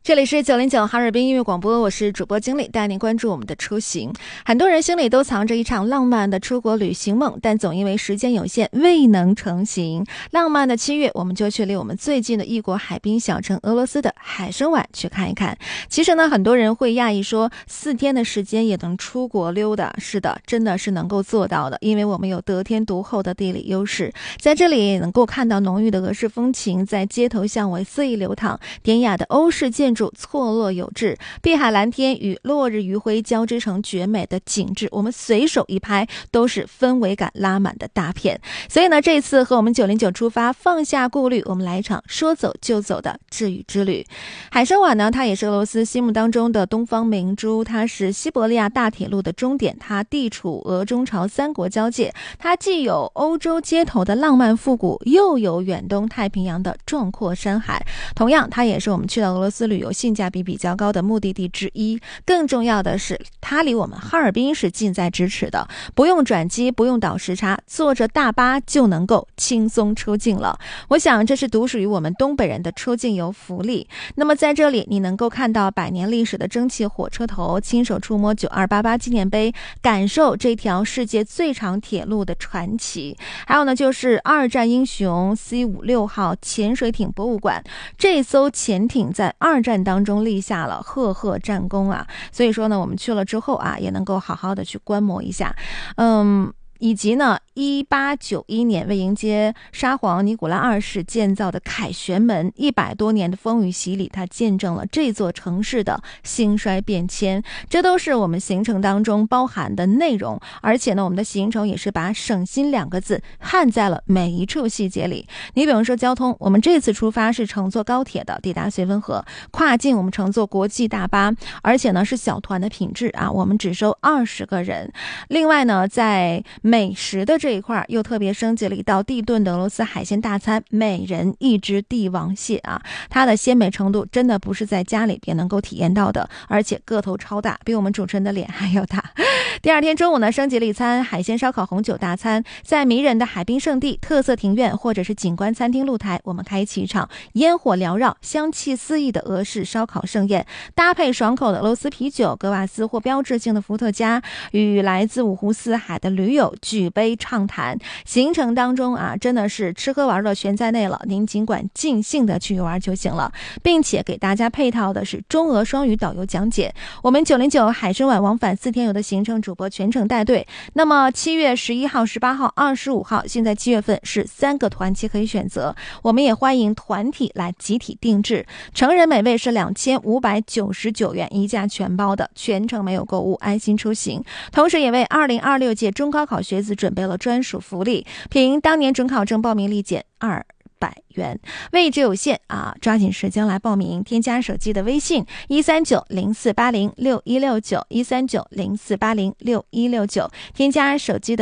这里是909哈尔滨音乐广播，我是主播经理，带您关注我们的出行。很多人心里都藏着一场浪漫的出国旅行梦，但总因为时间有限未能成行。浪漫的7月，我们就去离我们最近的异国海滨小城俄罗斯的海参崴去看一看。其实呢，很多人会讶异说4天的时间也能出国溜达。是的，真的是能够做到的，因为我们有得天独厚的地理优势，在这里也能够看到浓郁的俄式风情，在街头巷尾肆意流淌，典雅的欧式建筑错落有致，碧海蓝天与落日余晖交织成绝美的景致，我们随手一拍都是氛围感拉满的大片。所以呢，这次和我们909出发，放下顾虑，我们来一场说走就走的治愈之旅。海参崴呢，它也是俄罗斯心目当中的东方明珠，它是西伯利亚大铁路的终点，它地处俄中朝3国交界，它既有欧洲街头的浪漫复古，又有远东太平洋的壮阔山海。同样，它也是我们去到俄罗斯旅游性价比比较高的目的地之一。更重要的是，它离我们哈尔滨是近在咫尺的，不用转机，不用倒时差，坐着大巴就能够轻松出境了。我想这是独属于我们东北人的出境游福利。那么在这里，你能够看到100年历史的蒸汽火车头，亲手触摸9288纪念碑，感受这条世界最长铁路的传奇。还有呢，就是2战英雄 C56号潜水艇博物馆，这艘潜艇在2战当中立下了赫赫战功啊，所以说呢，我们去了之后啊，也能够好好的去观摩一下。以及呢，1891年为迎接沙皇尼古拉2世建造的凯旋门，100多年的风雨洗礼，它见证了这座城市的兴衰变迁，这都是我们行程当中包含的内容。而且呢，我们的行程也是把省心2个字焊在了每一处细节里。你比如说交通，我们这次出发是乘坐高铁的，抵达绥芬河，跨境我们乘坐国际大巴，而且呢是小团的品质啊，我们只收20个人。另外呢，在美食的这一块又特别升级了一道地炖的俄罗斯海鲜大餐，每人1只帝王蟹啊，它的鲜美程度真的不是在家里边能够体验到的，而且个头超大，比我们主持人的脸还要大。第2天中午呢，升级了一餐海鲜烧烤红酒大餐，在迷人的海滨圣地、特色庭院或者是景观餐厅露台，我们开启一场烟火缭绕、香气四溢的俄式烧烤盛宴，搭配爽口的俄罗斯啤酒、格瓦斯或标志性的伏特加，与来自5湖4海的驴友举杯畅谈。行程当中啊，真的是吃喝玩乐全在内了，您尽管尽兴的去游玩就行了，并且给大家配套的是中俄双语导游讲解。我们909海参崴往返4天游的行程主播全程带队。那么7月11号、18号、25号，现在7月份是3个团期可以选择，我们也欢迎团体来集体定制。成人每位是2599元，一价全包的，全程没有购物，安心出行。同时也为2026届中高考学子准备了专属福利，凭当年准考证报名立减200元，位置有限啊，抓紧时间来报名。添加手机的微信13904806169，13904806169，添加手机的